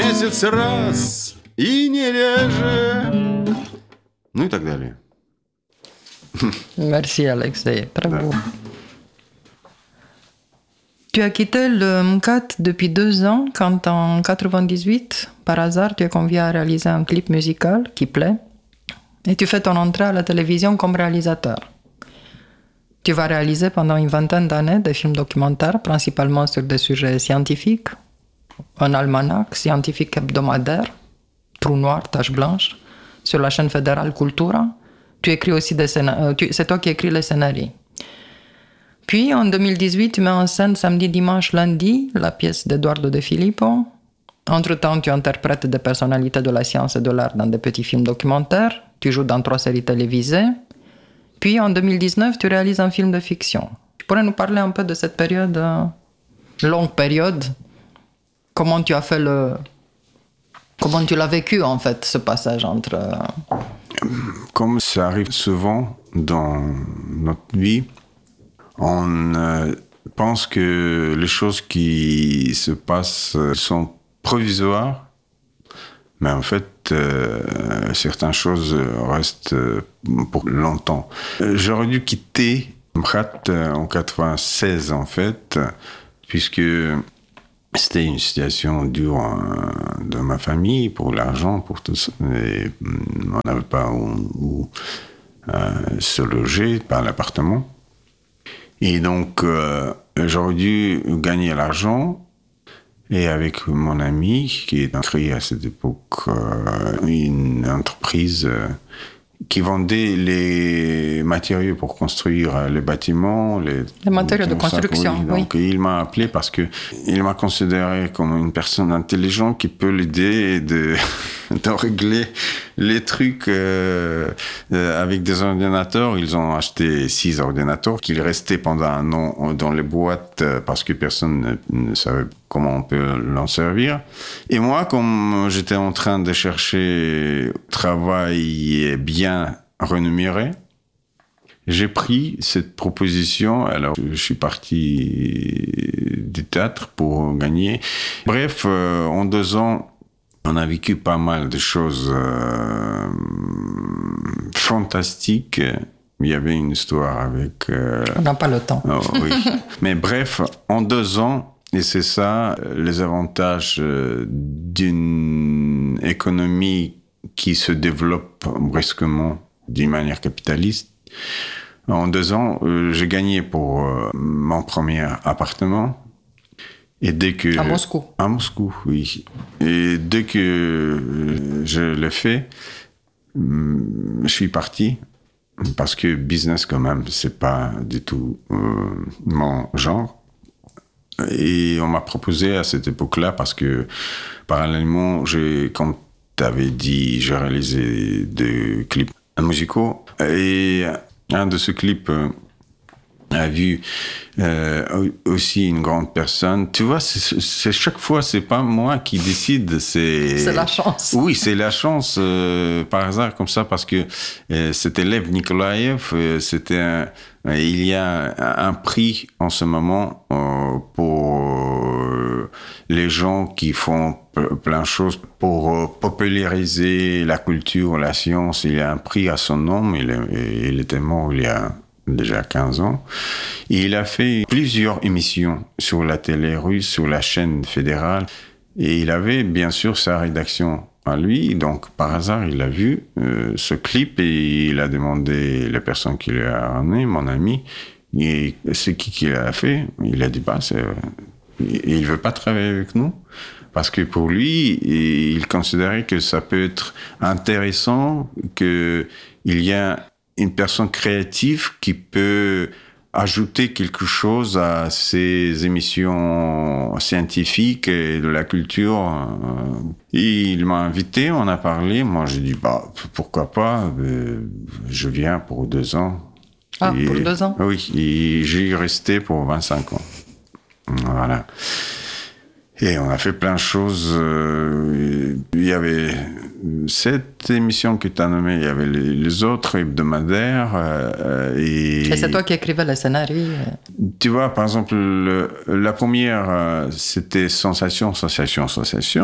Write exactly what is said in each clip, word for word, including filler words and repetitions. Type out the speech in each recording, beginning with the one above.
месяц раз и не реже. Ну и так далее. Merci Alexei, bravo. Да. Tu as quitté le M C A T depuis deux ans quand en quatre-vingt-dix-huit, par hasard, tu es convié à réaliser un clip musical qui plaît et tu fais ton entrée à la télévision comme réalisateur. Tu vas réaliser pendant une vingtaine d'années des films documentaires, principalement sur des sujets scientifiques, un almanach scientifique hebdomadaire, Trou noir, tache blanche, sur la chaîne fédérale Cultura. Tu écris aussi des scénarios, c'est toi qui écris les scénarios. Puis, en deux mille dix-huit, tu mets en scène Samedi, dimanche, lundi, la pièce d'Eduardo De Filippo. Entre-temps, tu interprètes des personnalités de la science et de l'art dans des petits films documentaires. Tu joues dans trois séries télévisées. Puis, en deux mille dix-neuf, tu réalises un film de fiction. Tu pourrais nous parler un peu de cette période, euh, longue période. Comment tu as fait le... Comment tu l'as vécu, en fait, ce passage entre... Euh... Comme ça arrive souvent dans notre vie, on euh, pense que les choses qui se passent sont provisoires, mais en fait, euh, certaines choses restent pour longtemps. J'aurais dû quitter M C A T en quatre-vingt-seize, en fait, puisque c'était une situation dure dans ma famille, pour l'argent, pour tout ça. Et on n'avait pas où, où euh, se loger, pas l'appartement. Et donc, euh, j'aurais dû gagner l'argent. Et avec mon ami, qui a créé à cette époque euh, une entreprise euh, qui vendait les matériaux pour construire les bâtiments. Les, les matériaux de construction, oui. Donc, oui. Il m'a appelé parce que il m'a considéré comme une personne intelligente qui peut l'aider de, de régler les trucs euh, euh, avec des ordinateurs. Ils ont acheté six ordinateurs qui restaient pendant un an dans les boîtes euh, parce que personne ne, ne savait comment on peut l'en servir. Et moi, comme j'étais en train de chercher travail bien rémunéré, j'ai pris cette proposition. Alors, je suis parti du théâtre pour gagner. Bref, euh, en deux ans, on a vécu pas mal de choses euh, fantastiques. Il y avait une histoire avec... Euh... On n'a pas le temps. Oh, oui. Mais bref, en deux ans, et c'est ça, les avantages d'une économie qui se développe brusquement d'une manière capitaliste. En deux ans, euh, j'ai gagné pour euh, mon premier appartement. Et dès que... À Moscou. À Moscou, oui. Et dès que je l'ai fait, je suis parti. Parce que business, quand même, c'est pas du tout euh, mon genre. Et on m'a proposé à cette époque-là, parce que parallèlement, j'ai, comme tu avais dit, j'ai réalisé des clips musicaux. Et un de ces clips euh, a vu euh, aussi une grande personne. Tu vois, c'est, c'est chaque fois, c'est pas moi qui décide. C'est, c'est la chance. Oui, c'est la chance, euh, par hasard, comme ça, parce que euh, c'était Lev Nikolaev. Euh, c'était un, il y a un prix en ce moment euh, pour euh, les gens qui font plein de choses pour euh, populariser la culture, la science. Il y a un prix à son nom. Il, est, il était mort il y a déjà quinze ans. Et il a fait plusieurs émissions sur la télé russe, sur la chaîne fédérale. Et il avait bien sûr sa rédaction à lui. Donc, par hasard, il a vu euh, ce clip et il a demandé la personne qui l'a ramené, mon ami, et c'est qui qui l'a fait. Il a dit, bah, c'est, il ne veut pas travailler avec nous. Parce que pour lui, il considérait que ça peut être intéressant, qu'il y a une personne créative qui peut ajouter quelque chose à ces émissions scientifiques et de la culture. Et il m'a invité, on a parlé. Moi, j'ai dit, bah, pourquoi pas, je viens pour deux ans. Ah, et, pour deux ans? Oui, et j'ai resté pour vingt-cinq ans. Voilà. Et on a fait plein de choses. Il y avait cette émission que tu as nommée, il y avait les, les autres hebdomadaires. Euh, et, et c'est toi qui écrivais les scénarios. Tu vois, par exemple, le, la première, c'était Sensation, Sensation, Sensation.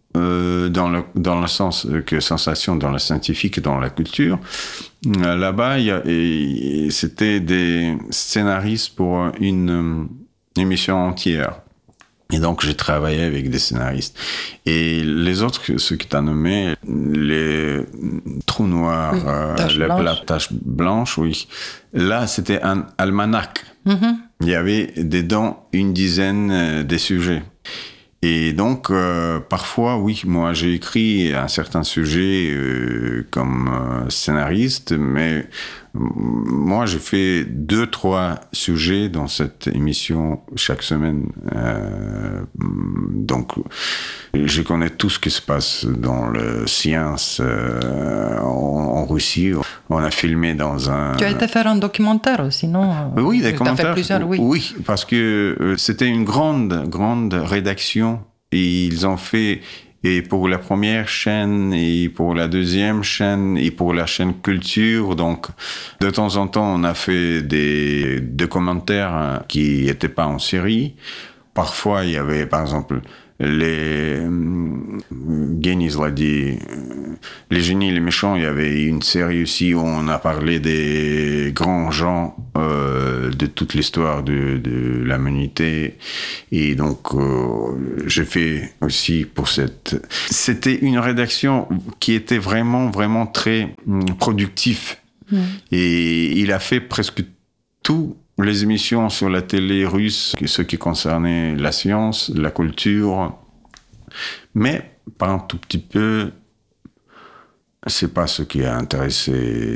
euh, dans, le, dans le sens que sensation dans le scientifique et dans la culture. Euh, là-bas, y a, et, c'était des scénaristes pour une, une émission entière. Et donc, j'ai travaillé avec des scénaristes. Et les autres, ceux que tu as nommés, les trous noirs, oui, euh, tache la, blanche. la tache blanche, oui. Là, c'était un almanach. Mm-hmm. Il y avait dedans une dizaine euh, des sujets. Et donc, euh, parfois, oui, moi, j'ai écrit un certain sujet euh, comme euh, scénariste, mais euh, moi, j'ai fait deux, trois sujets dans cette émission chaque semaine. Euh, donc, je connais tout ce qui se passe dans la science euh, en, en Russie. On a filmé dans un... Tu as été faire un documentaire aussi, non? Oui, des tu commentaires. As fait plusieurs, oui. Oui, parce que euh, c'était une grande, grande rédaction. Et ils ont fait, et pour la première chaîne, et pour la deuxième chaîne, et pour la chaîne culture. Donc, de temps en temps, on a fait des, des commentaires qui n'étaient pas en série. Parfois, il y avait, par exemple, les génies l'a dit, les génies, les méchants. Il y avait une série aussi où on a parlé des grands gens euh, de toute l'histoire de, de l'humanité. Et donc, euh, j'ai fait aussi pour cette... C'était une rédaction qui était vraiment, vraiment très productive. Mmh. Et il a fait presque tout les émissions sur la télé russe, ce qui concernait la science, la culture, mais par un tout petit peu, c'est pas ce qui a intéressé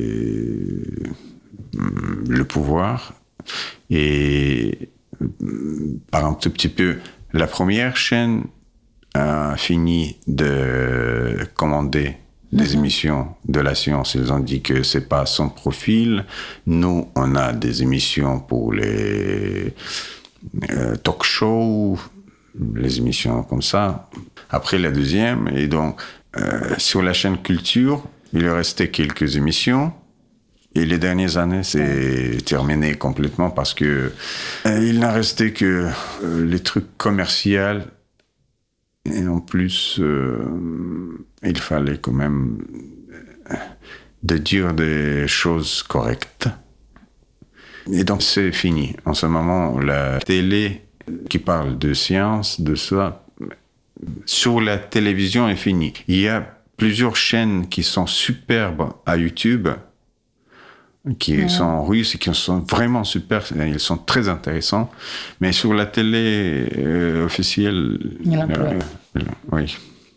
le pouvoir. Et par un tout petit peu, la première chaîne a fini de commander des émissions de la science. Ils ont dit que c'est pas son profil. Nous, on a des émissions pour les euh, talk shows, les émissions comme ça. Après la deuxième, et donc euh, sur la chaîne culture, il restait quelques émissions. Et les dernières années, c'est terminé complètement parce que euh, il n'a resté que euh, les trucs commerciaux. Et en plus, euh, il fallait quand même de dire des choses correctes. Et donc, c'est fini. En ce moment, la télé qui parle de science, de ça, sur la télévision est finie. Il y a plusieurs chaînes qui sont superbes à YouTube, qui ouais. sont russes et qui sont vraiment super, ils sont très intéressants. Mais sur la télé euh, officielle, il y en a euh, euh, oui.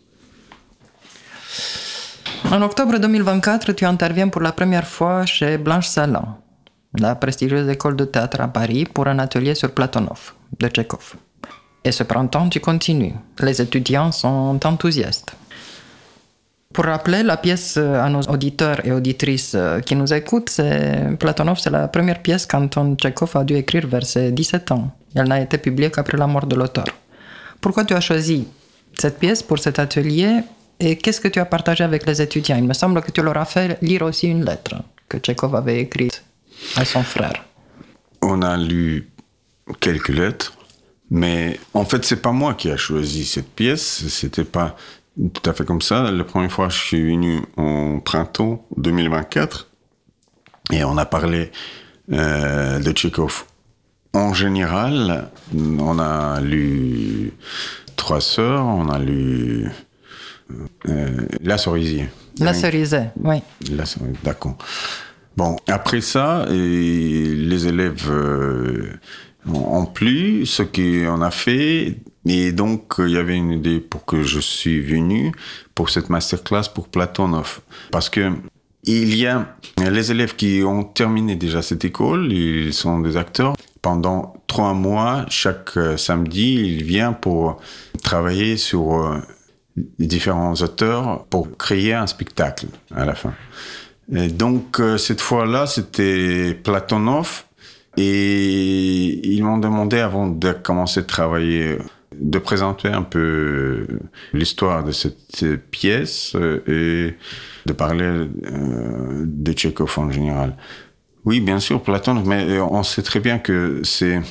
En octobre deux mille vingt-quatre, tu interviens pour la première fois chez Blanche Salin, la prestigieuse école de théâtre à Paris, pour un atelier sur Platonov, de Tchekhov. Et ce printemps, tu continues. Les étudiants sont enthousiastes. Pour rappeler la pièce à nos auditeurs et auditrices qui nous écoutent, c'est Platonov, c'est la première pièce qu'Anton Tchekhov a dû écrire vers ses dix-sept ans. Elle n'a été publiée qu'après la mort de l'auteur. Pourquoi tu as choisi cette pièce pour cet atelier et qu'est-ce que tu as partagé avec les étudiants? Il me semble que tu leur as fait lire aussi une lettre que Tchekhov avait écrite à son frère. On a lu quelques lettres, mais en fait, c'est pas moi qui ai choisi cette pièce, c'était pas tout à fait comme ça. La première fois, je suis venu en printemps deux mille vingt-quatre et on a parlé euh, de Tchekhov. En général, on a lu Trois sœurs, on a lu euh, La Cerisier. La Cerisier, oui. La Cerisier, d'accord. Bon, après ça, et les élèves euh, ont plu ce qu'on a fait. Et donc, il y avait une idée pour que je suis venu pour cette masterclass pour Platonov. Parce que il y a les élèves qui ont terminé déjà cette école, ils sont des acteurs. Pendant trois mois, chaque samedi, il vient pour travailler sur différents auteurs pour créer un spectacle à la fin. Et donc, cette fois-là, c'était Platonov. Et ils m'ont demandé, avant de commencer à travailler, de présenter un peu l'histoire de cette pièce et de parler de Tchekhov en général. Oui, bien sûr, Platonov, mais on sait très bien que c'est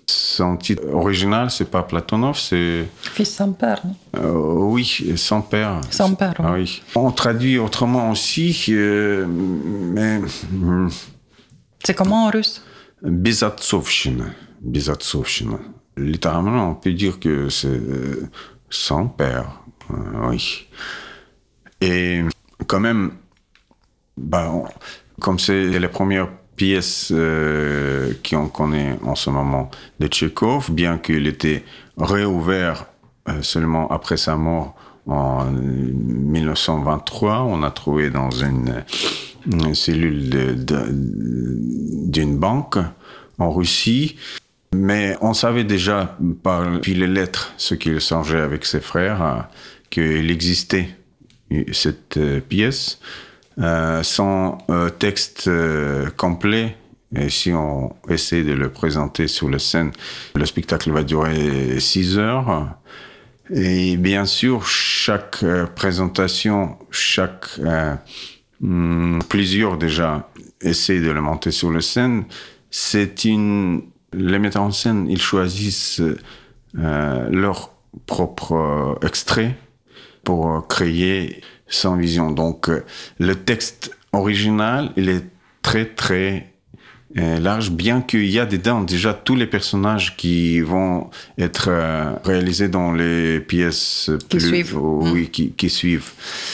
Son titre original, c'est pas Platonov, c'est... Fils sans père, non? Euh, oui, sans père. Sans père, oui. Ah, oui. On traduit autrement aussi, euh, mais... C'est comment en russe? Безотцовщина. Безотцовщина. Littéralement, on peut dire que c'est euh, sans père. Euh, oui. Et quand même, bah, on, comme c'est les premières pièces euh, qu'on connaît en ce moment de Tchekhov, bien qu'il était réouvert euh, seulement après sa mort en dix-neuf cent vingt-trois, on a trouvé dans une, une cellule de, de, d'une banque en Russie. Mais on savait déjà par puis les lettres, ce qu'il échangeait avec ses frères, qu'il existait cette euh, pièce. Euh, son euh, texte euh, complet, et si on essaie de le présenter sur la scène, le spectacle va durer six heures. Et bien sûr, chaque euh, présentation, chaque euh, hum, plusieurs déjà essaient de le monter sur la scène. C'est une Les metteurs en scène, ils choisissent euh, leur propre euh, extrait pour créer son vision. Donc, euh, le texte original, il est très, très euh, large, bien qu'il y a dedans déjà tous les personnages qui vont être euh, réalisés dans les pièces qui plus, suivent. Oh, oui, mmh. qui, qui suivent.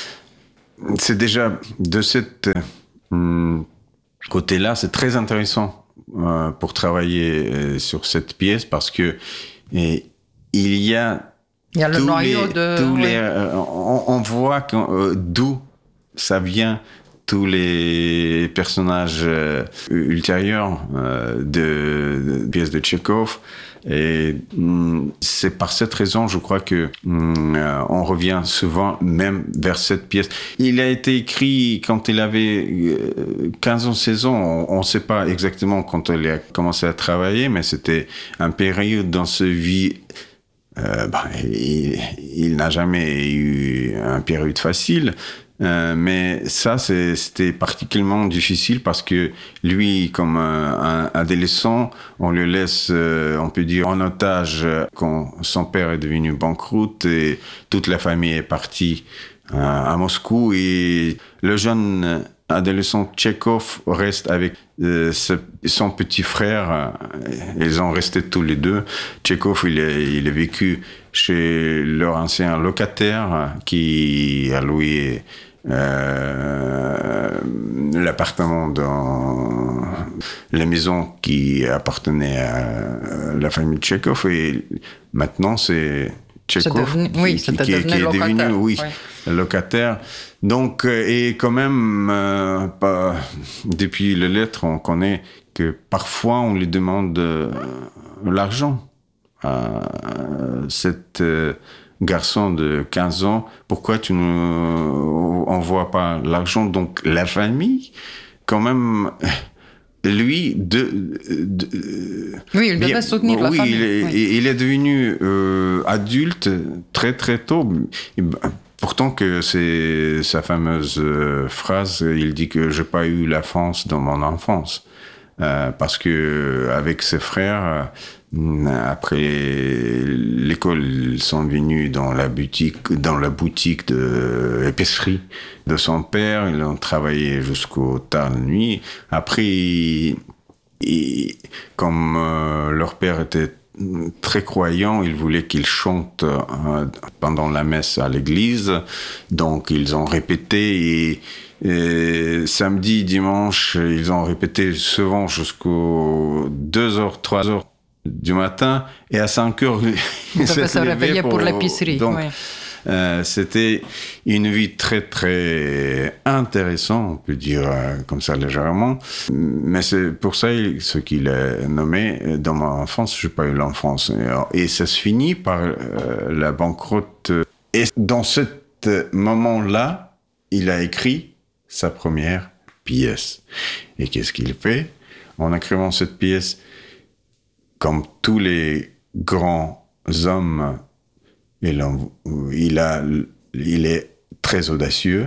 C'est déjà de cette euh, côté-là, c'est très intéressant Euh, pour travailler euh, sur cette pièce parce que et, il y a il y a le tous noyau les, de tous oui. les, euh, on, on voit euh, d'où ça vient, tous les personnages euh, ultérieurs euh, de, de pièces de Tchekhov. Et hum, c'est par cette raison, je crois que hum, euh, on revient souvent même vers cette pièce. Il a été écrit quand il avait euh, quinze ans, seize ans. On ne sait pas exactement quand il a commencé à travailler, mais c'était un période dans sa vie. Euh, bah, il, il n'a jamais eu un période facile. Euh, mais ça, c'est, c'était particulièrement difficile parce que lui, comme un, un adolescent, on le laisse, euh, on peut dire, en otage quand son père est devenu banqueroute et toute la famille est partie euh, à Moscou. Et le jeune adolescent Tchekhov reste avec euh, ce, son petit frère. Ils ont resté tous les deux. Tchekhov, il est, il est vécu chez leur ancien locataire qui a loué euh, l'appartement dans la maison qui appartenait à la famille Tchekhov. Et maintenant, c'est Tchekhov devenu, oui, qui, qui, qui est devenu oui, oui. locataire. Donc, et quand même, euh, pas, depuis les lettres, on connaît que parfois on lui demande euh, l'argent à cet euh, garçon de quinze ans. Pourquoi tu ne envoies pas l'argent? Donc, la famille, quand même... Lui, de, de, oui, il devait bien, soutenir la oui, famille. Il est, oui, il est devenu euh, adulte très très tôt. Pourtant que c'est sa fameuse euh, phrase, il dit que j'ai pas eu la France dans mon enfance, euh, parce que avec ses frères, euh, après l'école, ils sont venus dans la boutique, dans la boutique de épicerie de son père. Ils ont travaillé jusqu'au tard de nuit. Après, ils, ils, comme euh, leur père était très croyant, ils voulaient qu'ils chantent euh, pendant la messe à l'église. Donc, ils ont répété et, et samedi, dimanche, ils ont répété souvent jusqu'aux deux heures, trois heures du matin, et à cinq heures, ils se réveillaient pour, pour l'épicerie. Donc, oui. euh, c'était une vie très, très intéressante, on peut dire euh, comme ça légèrement. Mais c'est pour ça ce qu'il est nommé. Dans mon enfance, je n'ai pas eu l'enfance. Et, et ça se finit par euh, la banqueroute. Et dans ce moment-là, il a écrit sa première pièce. Et qu'est-ce qu'il fait? En écrivant cette pièce, comme tous les grands hommes, il, en, il, a, il est très audacieux.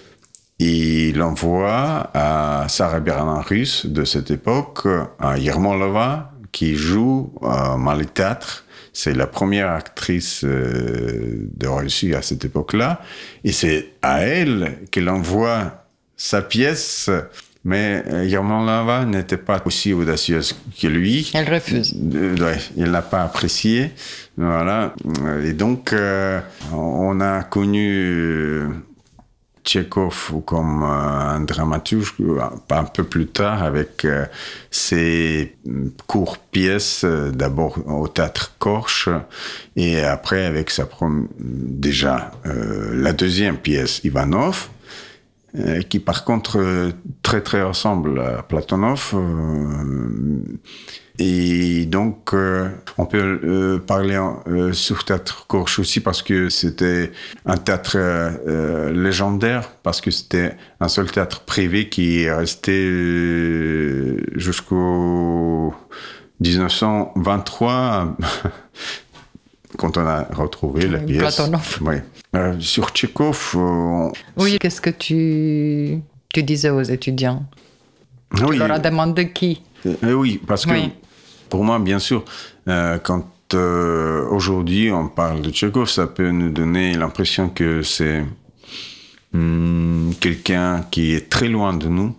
Il envoie à Tsar Bernard russe de cette époque, à Yermolova, qui joue euh, dans le théâtre. C'est la première actrice euh, de Russie à cette époque-là. Et c'est à elle qu'elle envoie sa pièce. Mais Yermolova n'était pas aussi audacieuse que lui. Elle refuse. Euh, ouais, elle n'a pas apprécié. Voilà. Et donc, euh, on a connu euh, Tchekhov comme euh, un dramaturge un peu plus tard avec euh, ses courtes pièces, euh, d'abord au théâtre Korch et après avec sa prom- déjà euh, la deuxième pièce, Ivanov, euh, qui par contre euh, très très ressemble à Platonov. Euh, Et donc, euh, on peut euh, parler euh, sur Théâtre Korch aussi parce que c'était un théâtre euh, légendaire, parce que c'était un seul théâtre privé qui est resté euh, jusqu'au dix-neuf cent vingt-trois, quand on a retrouvé la pièce. Platonov. Oui. Euh, sur Tchekhov... Euh, on... Oui, qu'est-ce que tu, tu disais aux étudiants? Oui. Tu leur as demandé qui? Euh, oui, parce que... Oui. Pour moi, bien sûr, euh, quand euh, aujourd'hui on parle de Tchekhov, ça peut nous donner l'impression que c'est hum, quelqu'un qui est très loin de nous.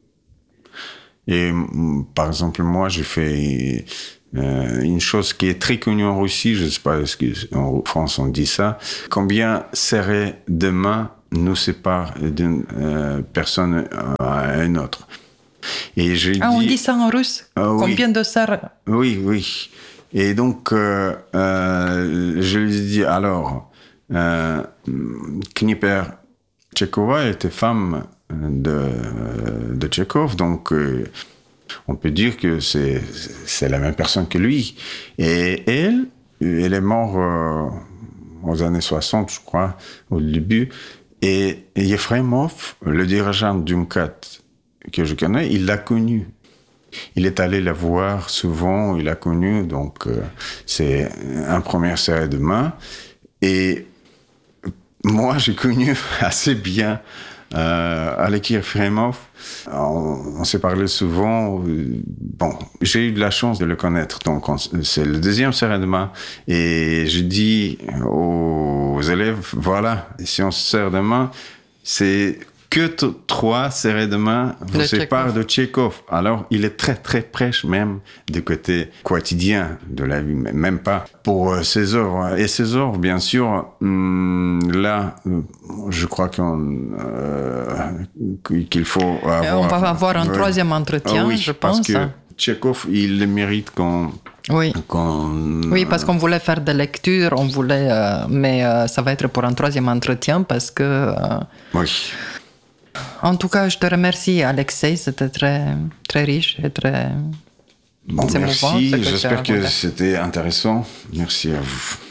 Et hum, par exemple, moi, j'ai fait euh, une chose qui est très connue en Russie, je ne sais pas est-ce qu'en France on dit ça, combien serrer de main nous sépare d'une euh, personne à une autre. Et j'ai ah, dit, on dit ça en russe? euh, oui. Combien de serres? Oui, oui. Et donc, euh, euh, je lui ai dit, alors, euh, Kniper Tchekhova était femme de, de Tchekhov, donc euh, on peut dire que c'est, c'est la même personne que lui. Et elle, elle est morte euh, aux années soixante, je crois, au début. Et Yefremov, le dirigeant du M C A T, que je connais, il l'a connue. Il est allé la voir souvent, il l'a connue, donc euh, c'est un premier serré de main. Et moi, j'ai connu assez bien euh, Alexis Yefremov. On, on s'est parlé souvent. Bon, j'ai eu de la chance de le connaître, donc on, c'est le deuxième serré de main. Et je dis aux élèves, voilà, si on se serre de main, c'est... que t- trois serrés de main vous séparent de Tchekhov. Alors, il est très, très proche même du côté quotidien de la vie, même pas pour euh, ses œuvres. Et ses œuvres, bien sûr, hum, là, je crois qu'on, euh, qu'il faut avoir... On va avoir un ouais. troisième entretien, ah oui, je parce pense. que Tchekhov, il le mérite qu'on... Oui. qu'on... oui, parce qu'on voulait faire des lectures, on voulait, euh, mais euh, ça va être pour un troisième entretien parce que... Euh, oui. En tout cas, je te remercie, Alexei. C'était très, très riche et très bon, émouvant. Merci. J'espère que c'était intéressant. Merci à vous.